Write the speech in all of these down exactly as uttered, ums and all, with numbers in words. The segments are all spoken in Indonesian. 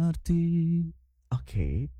mengerti. Oke.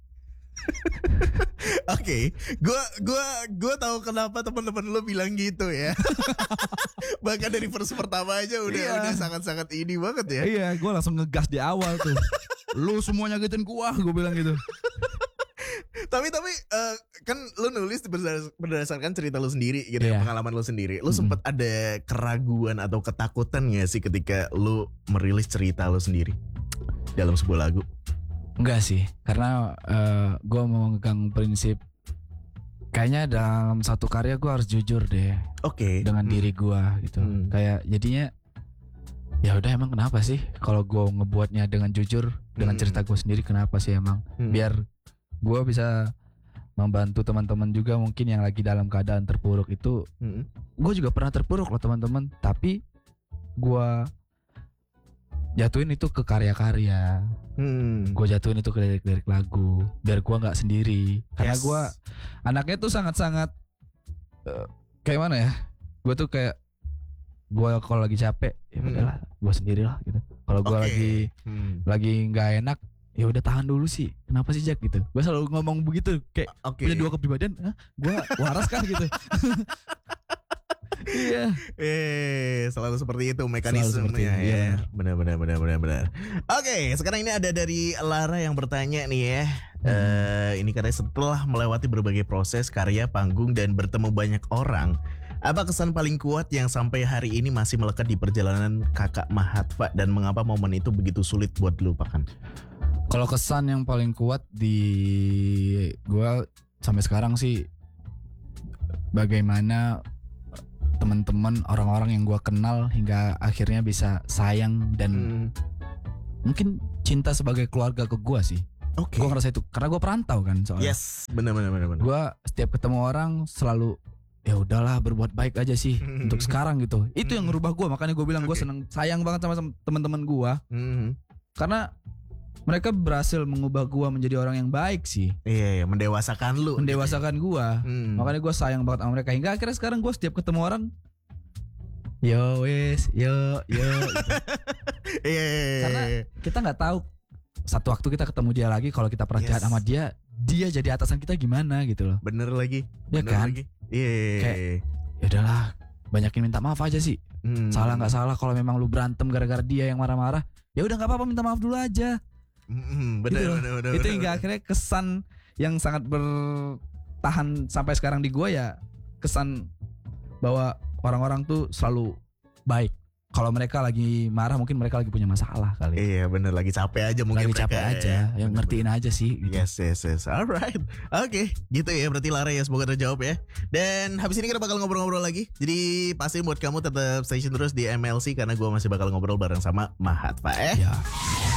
Oke, gua gua gua tahu kenapa teman-teman lu bilang gitu ya. Bahkan dari verse pertama aja udah Iya. udah sangat-sangat ini banget ya. Iya, gue langsung ngegas di awal tuh. Lu semuanya gituin gua, gue bilang gitu. Tapi tapi eh, kan lu nulis berdasar- berdasarkan cerita lu sendiri gitu ya, Iya. pengalaman lu sendiri. Lu Mm-mm. sempet ada keraguan atau ketakutan gak sih ketika lu merilis cerita lu sendiri dalam sebuah lagu? Enggak sih, karena uh, gue memegang prinsip kayaknya dalam satu karya gue harus jujur deh Oke. dengan Hmm. diri gue gitu. Hmm. Kayak jadinya ya udah, emang kenapa sih kalau gue ngebuatnya dengan jujur dengan Hmm. cerita gue sendiri, kenapa sih emang Hmm. biar gue bisa membantu teman-teman juga mungkin yang lagi dalam keadaan terpuruk itu. Hmm. Gue juga pernah terpuruk loh teman-teman, tapi gue jatuhin itu ke karya-karya. Hmm. Gue jatuhin itu ke lirik-lirik lagu biar gue nggak sendiri, karena Yes. gue anaknya tuh sangat-sangat eh, kayak mana ya, gue tuh kayak gue kalau lagi capek ya Hmm. udahlah gue sendiri lah gitu. Kalau gue Oke. lagi Hmm. lagi nggak enak ya udah tahan dulu sih, kenapa sih Jack gitu. Gue selalu ngomong begitu, kayak Oke. punya dua kepribadian. Hah? Gue waras kah gitu. Iya. Eh, selalu seperti itu Selalu mekanismenya seperti itu, ya. iya. Benar benar benar benar benar. Oke, sekarang ini ada dari Lara yang bertanya nih ya. Eh, ini katanya setelah melewati berbagai proses karya panggung dan bertemu banyak orang, apa kesan paling kuat yang sampai hari ini masih melekat di perjalanan Kakak Mahatfa, dan mengapa momen itu begitu sulit buat dilupakan? Kalau kesan yang paling kuat di gue sampai sekarang sih, bagaimana teman-teman, orang-orang yang gue kenal hingga akhirnya bisa sayang dan Hmm, mungkin cinta sebagai keluarga ke gue sih. Oke. Gue ngerasa itu karena gue perantau kan soalnya. Yes, benar benar benar benar. Gue setiap ketemu orang selalu ya udahlah berbuat baik aja sih untuk sekarang gitu. Itu yang ngerubah gue, makanya gue bilang gue Oke. seneng, sayang banget sama sama teman-teman gue Hmm, karena mereka berhasil mengubah gue menjadi orang yang baik sih, iya, iya, mendewasakan lu. mendewasakan gue. Hmm. Makanya gue sayang banget sama mereka hingga akhirnya sekarang gue setiap ketemu orang yo wes yo yo gitu. Iya, iya, iya, Karena iya. kita nggak tahu satu waktu kita ketemu dia lagi, kalau kita pernah jahat Yes. sama dia, dia jadi atasan kita gimana gitu loh. Bener lagi. Ya Bener kan? lagi. Iya. iya, iya. Kayak, ya udahlah, banyakin minta maaf aja sih. Hmm. Salah nggak salah, kalau memang lu berantem gara-gara dia yang marah-marah, ya udah nggak apa-apa, minta maaf dulu aja. Hmm, bener, Gitu loh. bener, bener, Itu bener, hingga bener. akhirnya kesan yang sangat bertahan sampai sekarang di gue ya, kesan bahwa orang-orang tuh selalu baik. Kalau mereka lagi marah mungkin mereka lagi punya masalah kali. Iya bener, lagi capek aja mungkin Lagi mereka capek ya. aja, yang Bener, ngertiin aja sih gitu. Yes, yes, yes. Alright. Oke, gitu ya berarti Lara ya, semoga terjawab ya. Dan habis ini kita bakal ngobrol-ngobrol lagi. Jadi pasti buat kamu tetap stay tune terus di M L C, karena gue masih bakal ngobrol bareng sama Mahatfa eh. Ya.